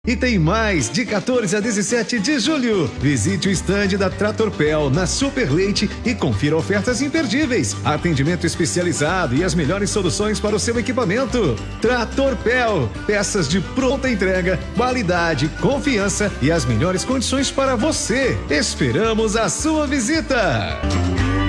E tem mais, de 14 a 17 de julho. Visite o estande da Tratorpel na Super Leite e confira ofertas imperdíveis, atendimento especializado e as melhores soluções para o seu equipamento. Tratorpel, peças de pronta entrega, qualidade, confiança e as melhores condições para você. Esperamos a sua visita.